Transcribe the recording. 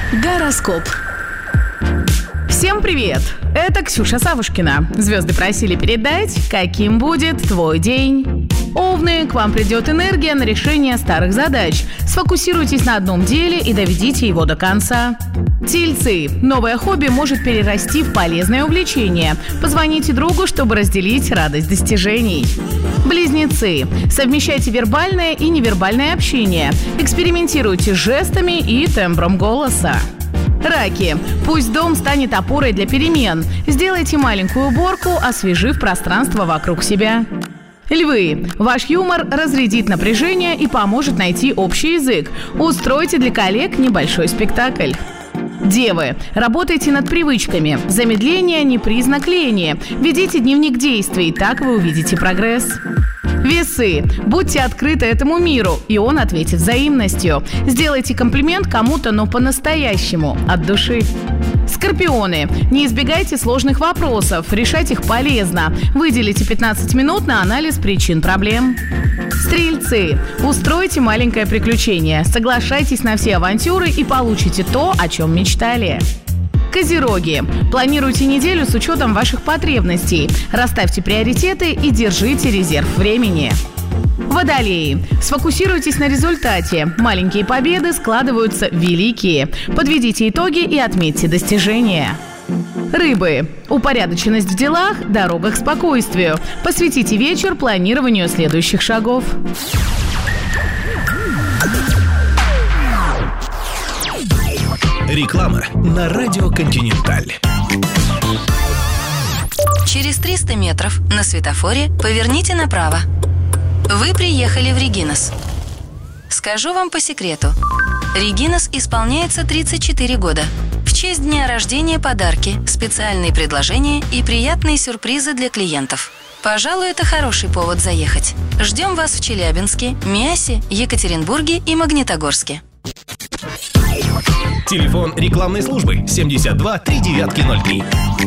Гороскоп. Всем привет! Это Ксюша Савушкина. Звезды просили передать, каким будет твой день. Овны, к вам придет энергия на решение старых задач. Сфокусируйтесь на одном деле и доведите его до конца. Тельцы. Новое хобби может перерасти в полезное увлечение. Позвоните другу, чтобы разделить радость достижений. Близнецы. Совмещайте вербальное и невербальное общение. Экспериментируйте с жестами и тембром голоса. Раки. Пусть дом станет опорой для перемен. Сделайте маленькую уборку, освежив пространство вокруг себя. Львы. Ваш юмор разрядит напряжение и поможет найти общий язык. Устройте для коллег небольшой спектакль. Девы. Работайте над привычками. Замедление не признак лени. Ведите дневник действий, так вы увидите прогресс. Весы. Будьте открыты этому миру, и он ответит взаимностью. Сделайте комплимент кому-то, но по-настоящему, от души. Скорпионы. Не избегайте сложных вопросов, решать их полезно. Выделите 15 минут на анализ причин проблем. Стрельцы. Устройте маленькое приключение. Соглашайтесь на все авантюры и получите то, о чем мечтали. Козероги. Планируйте неделю с учетом ваших потребностей. Расставьте приоритеты и держите резерв времени. Водолеи. Сфокусируйтесь на результате. Маленькие победы складываются в великие. Подведите итоги и отметьте достижения. Рыбы. Упорядоченность в делах – дорога к спокойствию. Посвятите вечер планированию следующих шагов. Реклама на радио «Континенталь». Через 300 метров на светофоре поверните направо. Вы приехали в Регинас. Скажу вам по секрету. Регинас исполняется 34 года. В честь дня рождения подарки, специальные предложения и приятные сюрпризы для клиентов. Пожалуй, это хороший повод заехать. Ждем вас в Челябинске, Миасе, Екатеринбурге и Магнитогорске. Телефон рекламной службы 72 3903.